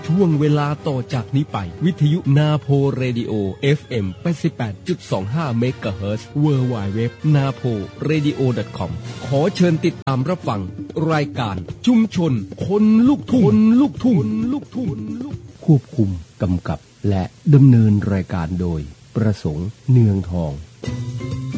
ช่วงเวลาต่อจากนี้ไปวิทยุนาโพเรดิโอ FM 88.25 เมกะเฮิรตซ์ www.naporadio.com ขอเชิญติดตามรับฟังรายการชุมชนคนลูกทุ่งควบคุมกำกับและดำเนินรายการโดยประสงค์เนืองทอง